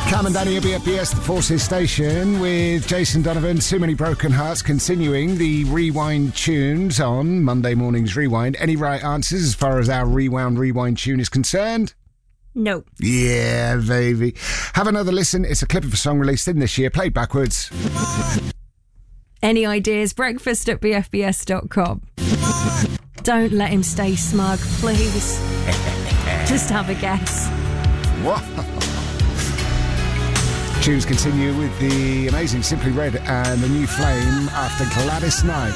Cam and Danny at BFBS, the Forces Station, with Jason Donovan, Too Many Broken Hearts, continuing the Rewind tunes on Monday morning's Rewind. Any right answers as far as our Rewind tune is concerned? No. Yeah, baby. Have another listen. It's a clip of a song released in this year, played backwards. Any ideas? Breakfast at bfbs.com. Don't let him stay smug, please. Just have a guess. What? Tunes continue with the amazing Simply Red and the New Flame after Gladys Knight.